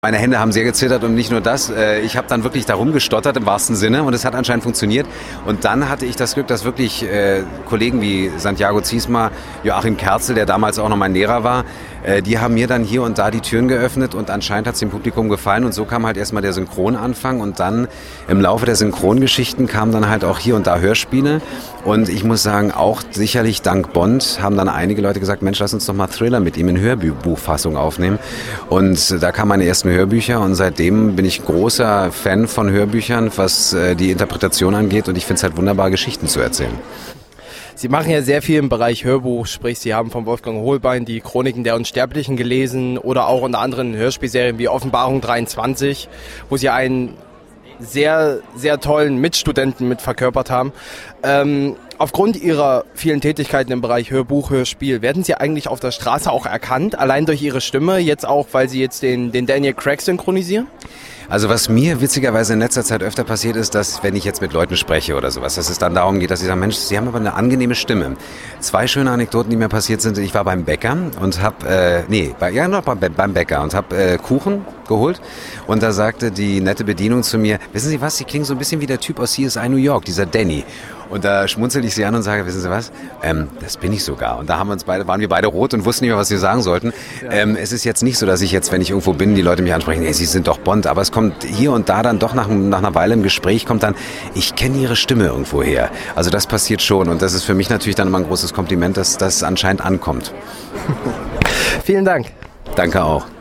Meine Hände haben sehr gezittert und nicht nur das, ich habe dann wirklich darum gestottert im wahrsten Sinne und es hat anscheinend funktioniert. Und dann hatte ich das Glück, dass wirklich Kollegen wie Santiago Ziesmer, Joachim Kerzel, der damals auch noch mein Lehrer war, die haben mir dann hier und da die Türen geöffnet und anscheinend hat es dem Publikum gefallen und so kam halt erstmal der Synchronanfang und dann im Laufe der Synchrongeschichten kamen dann halt auch hier und da Hörspiele und ich muss sagen, auch sicherlich dank Bond haben dann einige Leute gesagt, Mensch, lass uns doch mal Thriller mit ihm in Hörbuchfassung aufnehmen und da kamen meine ersten Hörbücher und seitdem bin ich großer Fan von Hörbüchern, was die Interpretation angeht und ich finde es halt wunderbar, Geschichten zu erzählen. Sie machen ja sehr viel im Bereich Hörbuch, sprich Sie haben von Wolfgang Hohlbein die Chroniken der Unsterblichen gelesen oder auch unter anderem Hörspielserien wie Offenbarung 23, wo Sie einen sehr, sehr tollen Mitstudenten mit verkörpert haben. Aufgrund Ihrer vielen Tätigkeiten im Bereich Hörbuch, Hörspiel, werden Sie eigentlich auf der Straße auch erkannt, allein durch Ihre Stimme, jetzt auch, weil Sie jetzt den Daniel Craig synchronisieren? Also was mir witzigerweise in letzter Zeit öfter passiert ist, dass wenn ich jetzt mit Leuten spreche oder sowas, dass es dann darum geht, dass sie sagen, Mensch, Sie haben aber eine angenehme Stimme. 2 schöne Anekdoten, die mir passiert sind. Ich war beim Bäcker und beim Bäcker und habe Kuchen geholt und da sagte die nette Bedienung zu mir, wissen Sie was, Sie klingen so ein bisschen wie der Typ aus CSI New York, dieser Danny. Und da schmunzelte ich sie an und sage, wissen Sie was, das bin ich sogar. Und da waren wir beide rot und wussten nicht mehr, was wir sagen sollten. Ja. Es ist jetzt nicht so, dass ich jetzt, wenn ich irgendwo bin, die Leute mich ansprechen, hey, Sie sind doch Bond. Aber es kommt hier und da dann doch nach einer Weile im Gespräch, kommt dann, ich kenne Ihre Stimme irgendwo her. Also das passiert schon. Und das ist für mich natürlich dann immer ein großes Kompliment, dass das anscheinend ankommt. Vielen Dank. Danke auch.